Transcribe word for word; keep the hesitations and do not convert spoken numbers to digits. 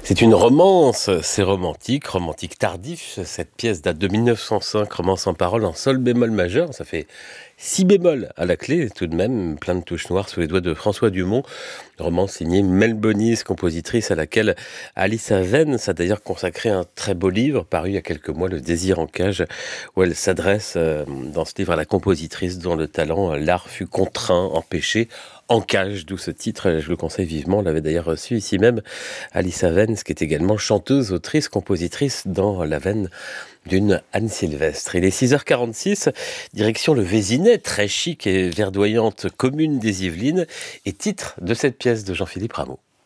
C'est une romance, c'est romantique, romantique tardif. Cette pièce date de mille neuf cent cinq, romance en paroles en sol bémol majeur. Ça fait six bémols à la clé, tout de même, plein de touches noires sous les doigts de François Dumont. Roman signé Mel Bonis, compositrice à laquelle Alice Aven a d'ailleurs consacré un très beau livre, paru il y a quelques mois, Le désir en cage, où elle s'adresse euh, dans ce livre à la compositrice dont le talent, euh, l'art fut contraint, empêché, en cage, d'où ce titre, je le conseille vivement. On l'avait d'ailleurs reçu ici même, Alice Aven, qui est également chanteuse, autrice, compositrice dans la veine d'une Anne Sylvestre. Il est six heures quarante-six, direction le Vésinet, très chic et verdoyante commune des Yvelines, et titre de cette pièce de Jean-Philippe Rameau.